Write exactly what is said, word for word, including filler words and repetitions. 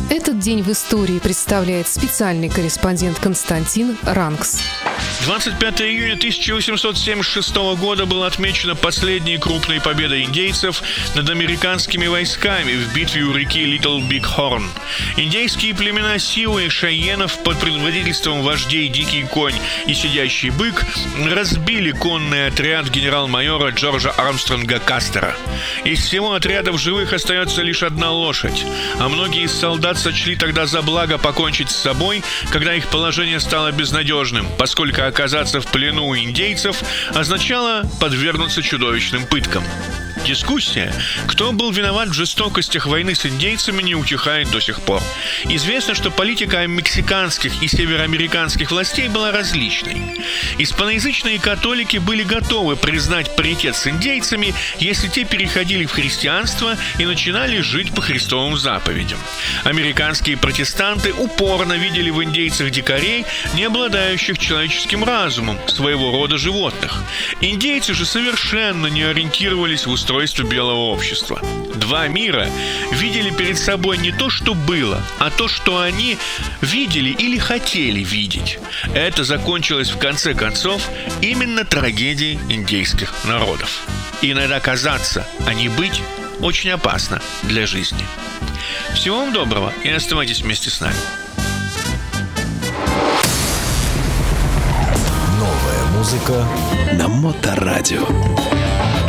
Этот день в истории представляет специальный корреспондент Константин Рангс. двадцать пятого июня тысяча восемьсот семьдесят шестого года была отмечена последняя крупная победа индейцев над американскими войсками в битве у реки Литл Биг Хорн. Индейские племена Сиу и Шайенов под предводительством вождей Дикий Конь и Сидящий Бык разбили конный отряд генерал-майора Джорджа Армстронга Кастера. Из всего отряда в живых остается лишь одна лошадь, а многие из солдат сочли тогда за благо покончить с собой, когда их положение стало безнадежным, поскольку оказаться в плену у индейцев означало подвергнуться чудовищным пыткам. Дискуссия, кто был виноват в жестокостях войны с индейцами, не утихает до сих пор. Известно, что политика мексиканских и североамериканских властей была различной. Испаноязычные католики были готовы признать паритет с индейцами, если те переходили в христианство и начинали жить по христовым заповедям. Американские протестанты упорно видели в индейцах дикарей, не обладающих человеческим разумом, своего рода животных. Индейцы же совершенно не ориентировались в устройство белого общества. Два мира видели перед собой не то, что было, а то, что они видели или хотели видеть. Это закончилось в конце концов именно трагедией индейских народов. Иногда казаться, а не быть, очень опасно для жизни. Всего вам доброго и оставайтесь вместе с нами. Новая музыка на Моторадио.